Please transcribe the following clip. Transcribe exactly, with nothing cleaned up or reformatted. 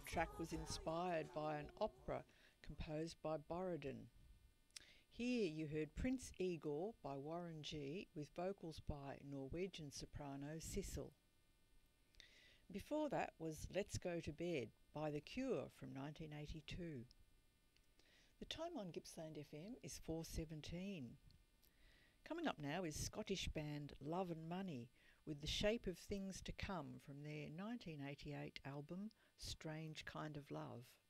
track was inspired by an opera composed by Borodin. Here you heard Prince Igor by Warren G with vocals by Norwegian soprano Sissel. Before that was Let's Go to Bed by The Cure from nineteen eighty-two. The time on Gippsland F M is four seventeen. Coming up now is Scottish band Love and Money with The Shape of Things to Come from their nineteen eighty-eight album Strange Kind of Love.